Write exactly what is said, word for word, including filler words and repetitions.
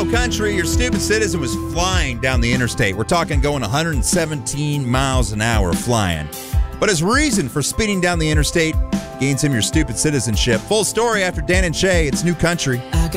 Low Country, your stupid citizen was flying down the interstate. We're talking going one hundred seventeen miles an hour flying. But his reason for speeding down the interstate gains him your stupid citizenship. Full story after Dan and Shay. It's New Country.